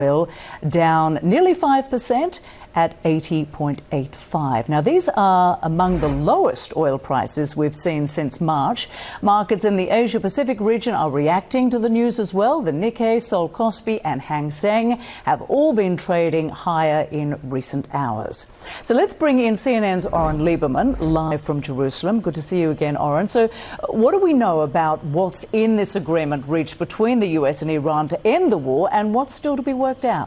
oil down nearly 5% at 80.85. Now, these are among the lowest oil prices we've seen since March. Markets in the Asia-Pacific region are reacting to the news as well. The Nikkei, Seoul Kospi and Hang Seng have all been trading higher in recent hours. So let's bring in CNN's Oren Liebermann live from Jerusalem. Good to see you again, Oren. So what do we know about what's in this agreement reached between the US and Iran to end the war, and what's still to be worked out?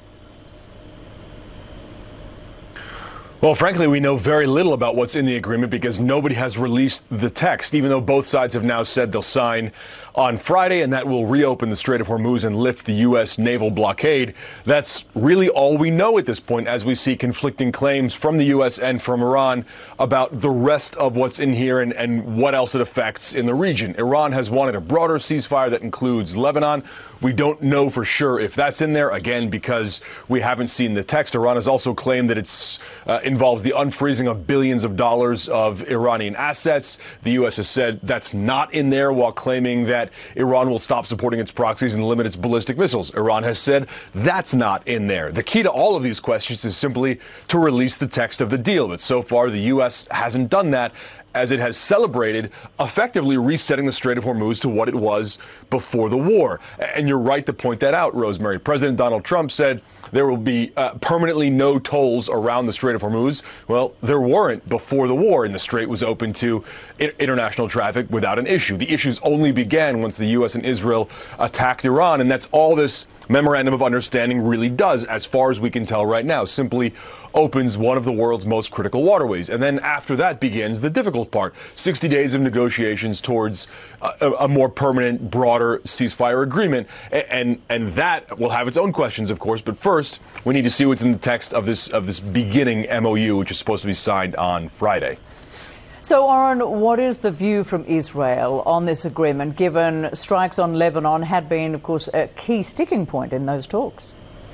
Well, frankly, we know very little about what's in the agreement because nobody has released the text, even though both sides have now said they'll sign on Friday, and that will reopen the Strait of Hormuz and lift the U.S. naval blockade. That's really all we know at this point, as we see conflicting claims from the U.S. and from Iran about the rest of what's in here and what else it affects in the region. Iran has wanted a broader ceasefire that includes Lebanon. We don't know for sure if that's in there, again, because we haven't seen the text. Iran has also claimed that it's involves the unfreezing of billions of dollars of Iranian assets. The U.S. has said that's not in there, while claiming that Iran will stop supporting its proxies and limit its ballistic missiles. Iran has said that's not in there. The key to all of these questions is simply to release the text of the deal. But so far, the U.S. hasn't done that, as it has celebrated effectively resetting the Strait of Hormuz to what it was before the war. And you're right to point that out, Rosemary. President Donald Trump said there will be permanently no tolls around the Strait of Hormuz. Well, there weren't before the war, and the strait was open to international traffic without an issue. The issues only began once the U.S. and Israel attacked Iran, and that's all this memorandum of understanding really does, as far as we can tell right now. Simply opens one of the world's most critical waterways. And then after that begins the difficult part, 60 days of negotiations towards a more permanent, broader ceasefire agreement. And that will have its own questions, of course. But first, we need to see what's in the text of this beginning MOU, which is supposed to be signed on Friday. So, Oren, what is the view from Israel on this agreement, given strikes on Lebanon had been, of course, a key sticking point in those talks?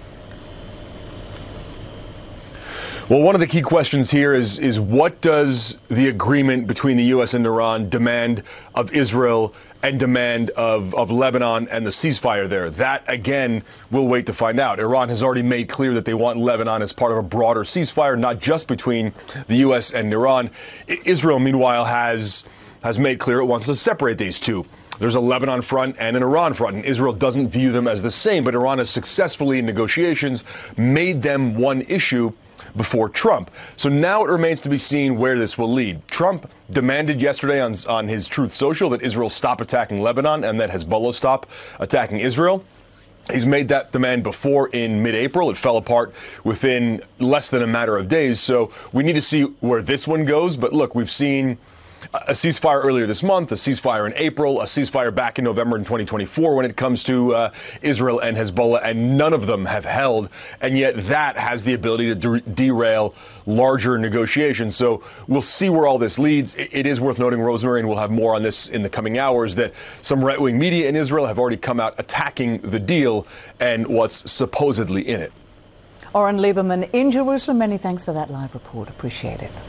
Well, one of the key questions here is what does the agreement between the U.S. and Iran demand of Israel and demand of Lebanon and the ceasefire there? That, again, we'll wait to find out. Iran has already made clear that they want Lebanon as part of a broader ceasefire, not just between the U.S. and Iran. Israel, meanwhile, has made clear it wants to separate these two. There's a Lebanon front and an Iran front, and Israel doesn't view them as the same, but Iran has successfully, in negotiations, made them one issue before Trump. So now it remains to be seen where this will lead. Trump demanded yesterday on his Truth Social that Israel stop attacking Lebanon and that Hezbollah stop attacking Israel. He's made that demand before in mid-April. It fell apart within less than a matter of days. So we need to see where this one goes. But look, we've seen a ceasefire earlier this month, a ceasefire in April, a ceasefire back in November in 2024 when it comes to Israel and Hezbollah, and none of them have held. And yet that has the ability to derail larger negotiations. So we'll see where all this leads. It is worth noting, Rosemary, and we'll have more on this in the coming hours, that some right-wing media in Israel have already come out attacking the deal and what's supposedly in it. Oren Liebermann in Jerusalem, many thanks for that live report. Appreciate it.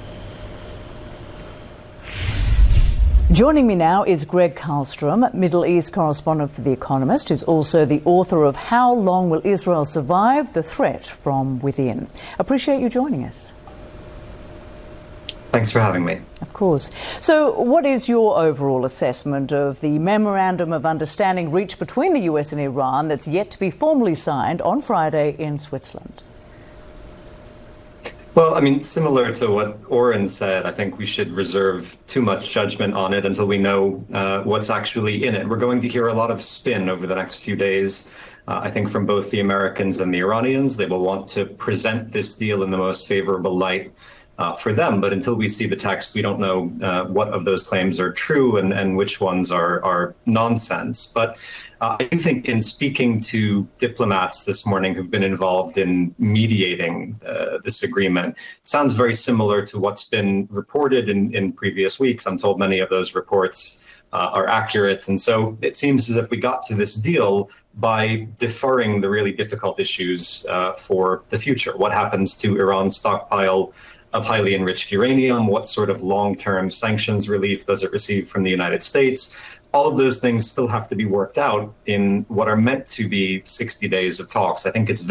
Joining me now is Greg Karlstrom, Middle East correspondent for The Economist, who's also the author of How Long Will Israel Survive? The Threat from Within. Appreciate you joining us. Thanks for having me. Of course. So what is your overall assessment of the Memorandum of Understanding reached between the US and Iran that's yet to be formally signed on Friday in Switzerland? Well, I mean, similar to what Oren said, I think we should reserve too much judgment on it until we know what's actually in it. We're going to hear a lot of spin over the next few days, I think, from both the Americans and the Iranians. They will want to present this deal in the most favorable light for them. But until we see the text, we don't know what of those claims are true and which ones are nonsense. But I do think, in speaking to diplomats this morning who've been involved in mediating this agreement, it sounds very similar to what's been reported in previous weeks. I'm told many of those reports are accurate. And so it seems as if we got to this deal by deferring the really difficult issues for the future. What happens to Iran's stockpile of highly enriched uranium? What sort of long-term sanctions relief does it receive from the United States? all of those things still have to be worked out in what are meant to be 60 days of talks. I think it's